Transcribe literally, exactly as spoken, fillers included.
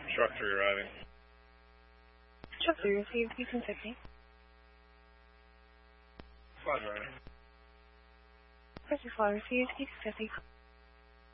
Truck three arriving. Truck three received, Houston fifty. Flight arriving. First flight received, Houston fifty.